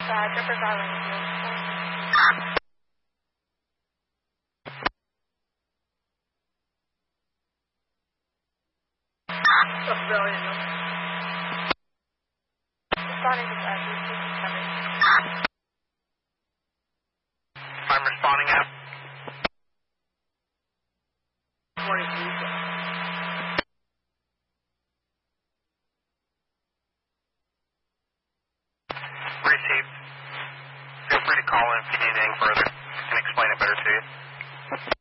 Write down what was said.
Drippers Island. Civilian. Responding to 367. I'm responding out. 23. Received. Feel free to call in if you need anything further. I can explain it better to you.